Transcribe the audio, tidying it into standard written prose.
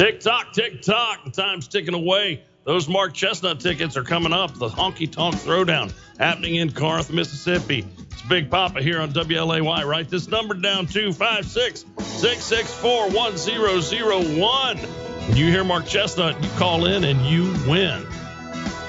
Tick tock, the time's ticking away. Those Mark Chestnut tickets are coming up. The Honky Tonk Throwdown happening in Corinth, Mississippi. It's Big Papa here on WLAY. Write this number down, 256-664-1001. When you hear Mark Chestnut, you call in and you win.